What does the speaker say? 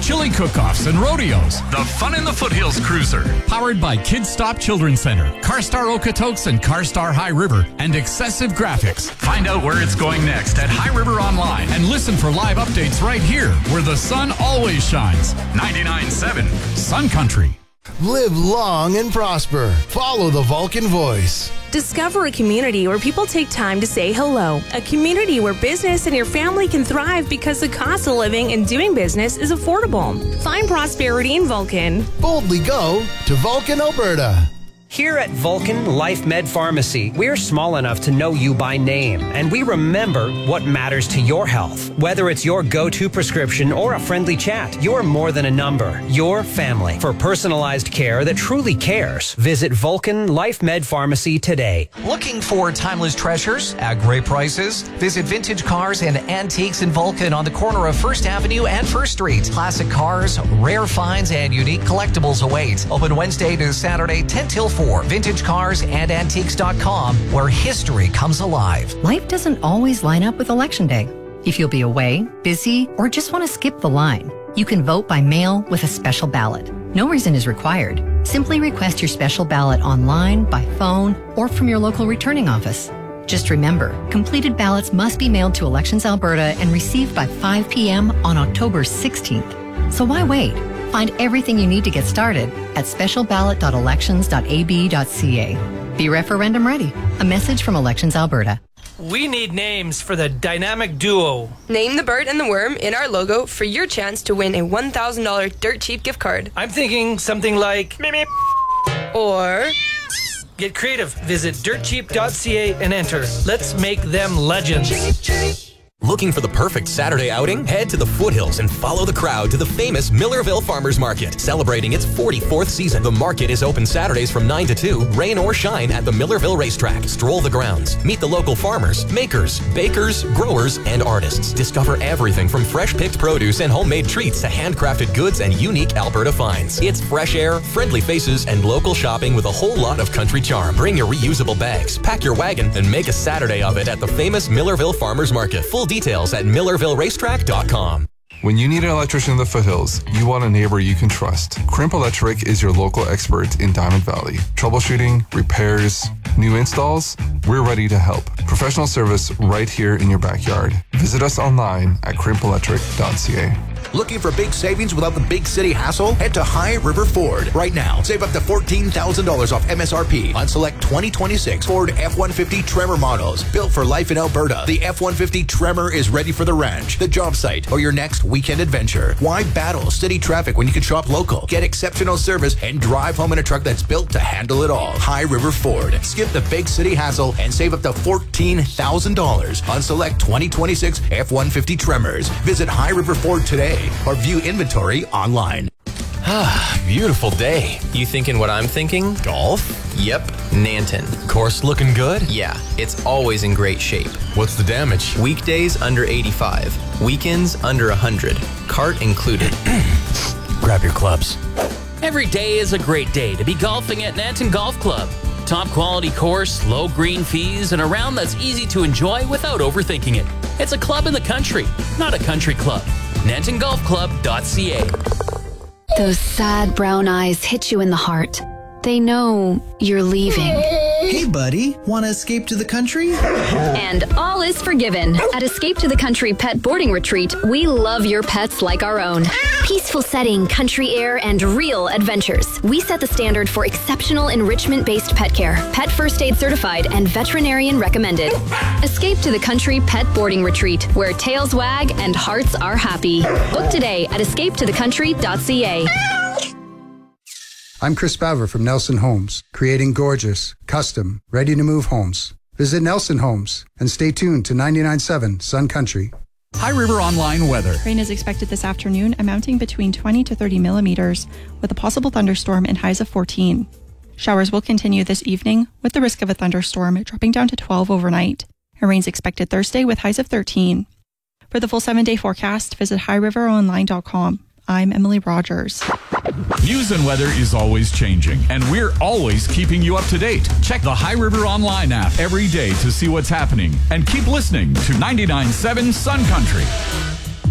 chili cook-offs and rodeos. The Fun in the Foothills Cruiser. Powered by Kids Stop Children's Center, CarStar Okotoks and CarStar High River, and Excessive Graphics. Find out where it's going next at High River Online and listen for live updates right here where the sun always shines. 99.7 Sun Country. Live long and prosper. Follow the Vulcan Voice. Discover a community where people take time to say hello. A community where business and your family can thrive because the cost of living and doing business is affordable. Find prosperity in Vulcan. Boldly go to Vulcan, Alberta. Here at Vulcan Life Med Pharmacy, we're small enough to know you by name, and we remember what matters to your health. Whether it's your go-to prescription or a friendly chat, you're more than a number. Your family. For personalized care that truly cares, visit Vulcan Life Med Pharmacy today. Looking for timeless treasures at great prices? Visit Vintage Cars and Antiques in Vulcan on the corner of 1st Avenue and 1st Street. Classic cars, rare finds, and unique collectibles await. Open Wednesday to Saturday, 10 till 4. VintageCarsAndAntiques.com, where history comes alive. Life doesn't always line up with Election Day. If you'll be away, busy, or just want to skip the line, you can vote by mail with a special ballot. No reason is required. Simply request your special ballot online, by phone, or from your local returning office. Just remember, completed ballots must be mailed to Elections Alberta and received by 5 p.m. on October 16th. So why wait? Find everything you need to get started at specialballot.elections.ab.ca. Be referendum ready. A message from Elections Alberta. We need names for the dynamic duo. Name the bird and the worm in our logo for your chance to win a $1,000 Dirt Cheap gift card. I'm thinking something like meep, meep. Or get creative. Visit dirtcheap.ca and enter. Let's make them legends. Looking for the perfect Saturday outing? Head to the foothills and follow the crowd to the famous Millerville Farmers Market. Celebrating its 44th season, the market is open Saturdays from 9 to 2, rain or shine at the Millerville Racetrack. Stroll the grounds. Meet the local farmers, makers, bakers, growers, and artists. Discover everything from fresh-picked produce and homemade treats to handcrafted goods and unique Alberta finds. It's fresh air, friendly faces, and local shopping with a whole lot of country charm. Bring your reusable bags, pack your wagon, and make a Saturday of it at the famous Millerville Farmers Market. Full details at millervilleracetrack.com. When you need an electrician in the foothills, you want a neighbor you can trust. Crimp Electric is your local expert in Diamond Valley. Troubleshooting, repairs, new installs, we're ready to help. Professional service right here in your backyard. Visit us online at crimpelectric.ca. Looking for big savings without the big city hassle? Head to High River Ford. Right now, save up to $14,000 off MSRP on select 2026 Ford F-150 Tremor models. Built for life in Alberta, the F-150 Tremor is ready for the ranch, the job site, or your next weekend adventure. Why battle city traffic when you can shop local? Get exceptional service and drive home in a truck that's built to handle it all. High River Ford. Skip the big city hassle and save up to $14,000 on select 2026 F-150 Tremors. Visit High River Ford today or view inventory online. Ah, beautiful day. You thinking what I'm thinking? Golf? Yep, Nanton. Course looking good? Yeah, it's always in great shape. What's the damage? Weekdays under 85. Weekends under 100. Cart included. Grab your clubs. Every day is a great day to be golfing at Nanton Golf Club. Top quality course, low green fees, and a round that's easy to enjoy without overthinking it. It's a club in the country, not a country club. NantonGolfClub.ca. Those sad brown eyes hit you in the heart. They know you're leaving. Hey, buddy, want to escape to the country? And all is forgiven. At Escape to the Country Pet Boarding Retreat, we love your pets like our own. Peaceful setting, country air, and real adventures. We set the standard for exceptional enrichment-based pet care, pet first aid certified, and veterinarian recommended. Escape to the Country Pet Boarding Retreat, where tails wag and hearts are happy. Book today at escapetothecountry.ca. I'm Chris Baver from Nelson Homes, creating gorgeous, custom, ready-to-move homes. Visit Nelson Homes and stay tuned to 99.7 Sun Country. High River Online weather. Rain is expected this afternoon, amounting between 20 to 30 millimeters, with a possible thunderstorm and highs of 14. Showers will continue this evening, with the risk of a thunderstorm dropping down to 12 overnight. And rain's expected Thursday with highs of 13. For the full 7-day forecast, visit highriveronline.com. I'm Emily Rogers. News and weather is always changing, and we're always keeping you up to date. Check the High River Online app every day to see what's happening, and keep listening to 99.7 Sun Country.